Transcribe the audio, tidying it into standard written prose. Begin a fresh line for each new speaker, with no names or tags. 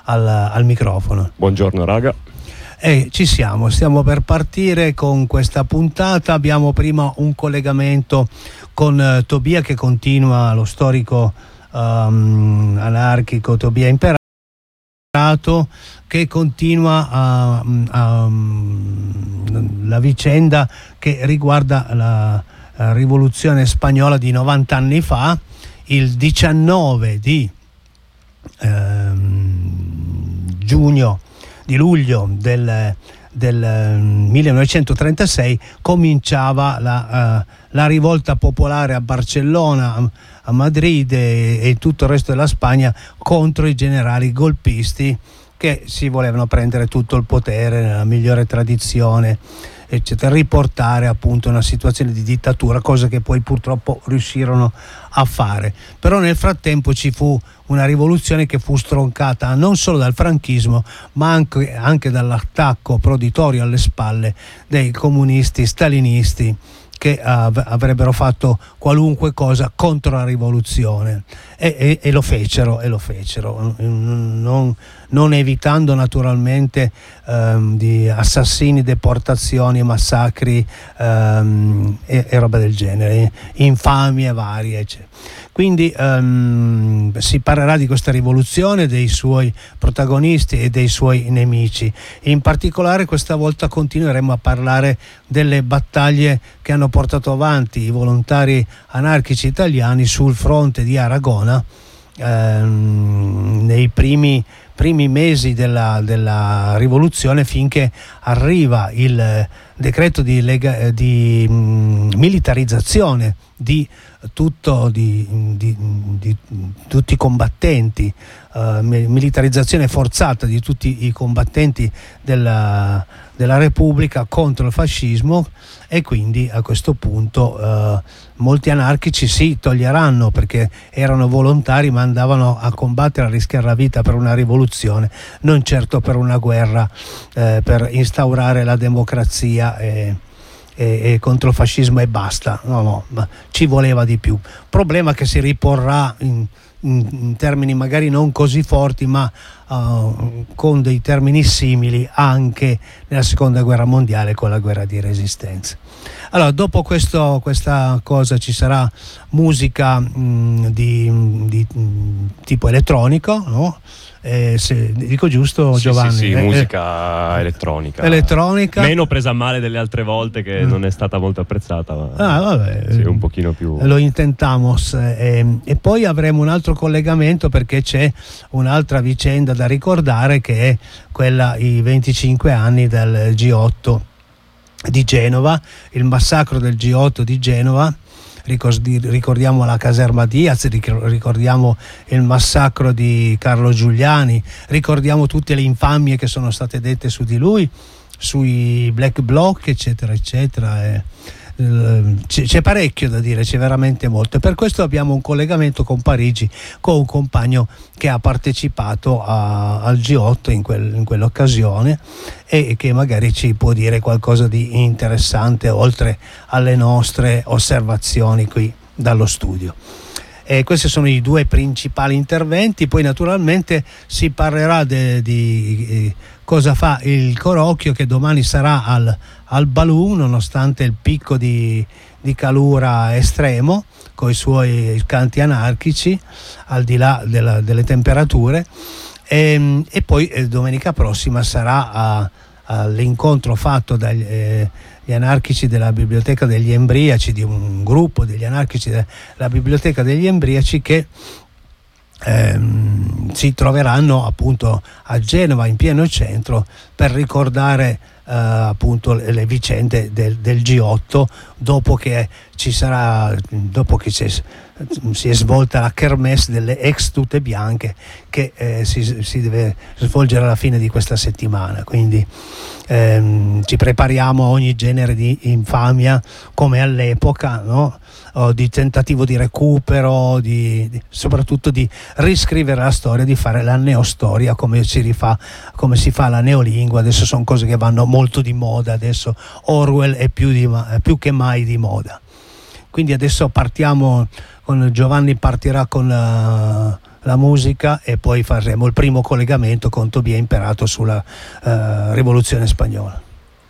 al microfono.
Buongiorno raga.
Ci stiamo per partire con questa puntata. Abbiamo prima un collegamento con Tobia, che continua lo storico anarchico Tobia Imperato, che continua la vicenda che riguarda la rivoluzione spagnola di 90 anni fa, il 19 di luglio del 1936 cominciava la rivolta popolare a Barcellona, a Madrid e tutto il resto della Spagna contro i generali golpisti che si volevano prendere tutto il potere nella migliore tradizione, eccetera, riportare appunto una situazione di dittatura, cosa che poi purtroppo riuscirono a fare. Però nel frattempo ci fu una rivoluzione che fu stroncata non solo dal franchismo, ma anche dall'attacco proditorio alle spalle dei comunisti stalinisti, che avrebbero fatto qualunque cosa contro la rivoluzione e lo fecero, non evitando naturalmente di assassini, deportazioni, massacri e roba del genere, infamie varie, eccetera. Quindi si parlerà di questa rivoluzione, dei suoi protagonisti e dei suoi nemici. In particolare questa volta continueremo a parlare delle battaglie che hanno portato avanti i volontari anarchici italiani sul fronte di Aragona nei primi mesi della rivoluzione, finché arriva il decreto di militarizzazione di tutti i combattenti, militarizzazione forzata di tutti i combattenti della Repubblica contro il fascismo, e quindi a questo punto molti anarchici si toglieranno, perché erano volontari ma andavano a combattere, a rischiare la vita per una rivoluzione, non certo per una guerra per instaurare la democrazia e contro il fascismo e basta. No, ma ci voleva di più. Problema che si riporrà in termini magari non così forti, ma con dei termini simili anche nella seconda guerra mondiale, con la guerra di resistenza. Allora, dopo questa cosa ci sarà musica di tipo elettronico, no? Se dico giusto, Giovanni?
Sì, musica elettronica. Meno presa a male delle altre volte, che non è stata molto apprezzata, ma
vabbè,
sì, un pochino più.
Lo intentamos. E poi avremo un altro collegamento, perché c'è un'altra vicenda da ricordare, che è quella, i 25 anni del G8 di Genova, il massacro del G8 di Genova. Ricordiamo la caserma Diaz, ricordiamo il massacro di Carlo Giuliani, ricordiamo tutte le infamie che sono state dette su di lui, sui black bloc, eccetera eccetera. C'è parecchio da dire, c'è veramente molto, e per questo abbiamo un collegamento con Parigi, con un compagno che ha partecipato al G8 in quell'occasione, e che magari ci può dire qualcosa di interessante oltre alle nostre osservazioni qui dallo studio. Questi sono i due principali interventi. Poi naturalmente si parlerà di cosa fa il Corocchio, che domani sarà al Balù, nonostante il picco di calura estremo, con i suoi canti anarchici, al di là delle temperature, e poi domenica prossima sarà all'incontro fatto dagli anarchici della Biblioteca degli Embriaci, di un gruppo degli anarchici della Biblioteca degli Embriaci, che si troveranno appunto a Genova, in pieno centro, per ricordare appunto le vicende del G8, dopo che si è svolta la kermesse delle ex tute bianche, che si deve svolgere alla fine di questa settimana. Quindi ci prepariamo a ogni genere di infamia, come all'epoca, no? O di tentativo di recupero, soprattutto di riscrivere la storia, di fare la neostoria, come si fa la neolingua. Adesso sono cose che vanno molto di moda, adesso Orwell è più che mai di moda. Quindi adesso partiamo Giovanni partirà con la musica e poi faremo il primo collegamento con Tobia Imperato sulla rivoluzione spagnola.